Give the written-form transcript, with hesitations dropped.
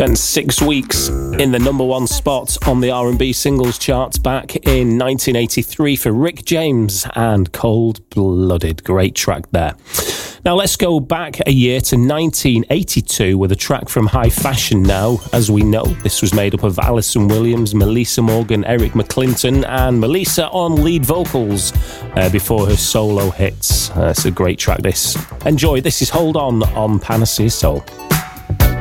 Spent 6 weeks in the number one spot on the R&B singles charts back in 1983 for Rick James and Cold Blooded. Great track there. Now let's go back a year to 1982 with a track from High Fashion now. As we know, this was made up of Alison Williams, Melissa Morgan, Eric McClinton and Melissa on lead vocals before her solo hits. It's a great track this. Enjoy. This is Hold On Panacea Soul.